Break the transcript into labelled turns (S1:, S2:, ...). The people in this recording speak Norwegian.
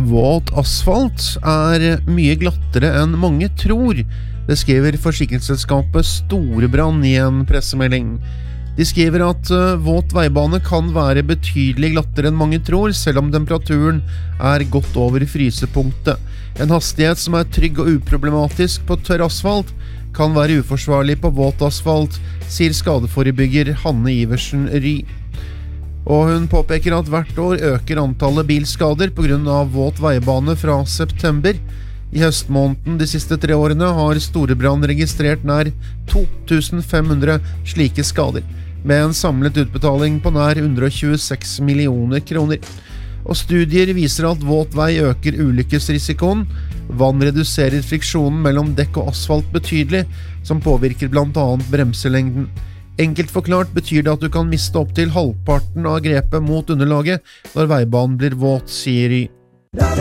S1: Våt asfalt mye glattere enn mange tror, det skriver forsikringsselskapet Storebrand i en pressemelding. De skriver at våt veibane kan være betydelig glattere enn mange tror, selv om temperaturen godt over frysepunktet. En hastighet som trygg og uproblematisk på tørr asfalt kan være uforsvarlig på våt asfalt, sier skadeforebygger Hanne Iversen Ry. Og hun påpeker at hvert år øker antallet bilskader på grunn av våt veibane fra september. I høstmåneden de siste 3 årene har Storebrand registrert nær 2500 slike skader, med en samlet utbetaling på nær 126 millioner kroner. Og studier viser at våt vei øker ulykkesrisikoen. Vann reduserer friksjonen mellom dekk og asfalt betydelig, som påvirker blant annet bremselengden. Enkelt forklart betyr det at du kan miste opp til halvparten av grepet mot underlaget når veibanen blir våt, sier Ry.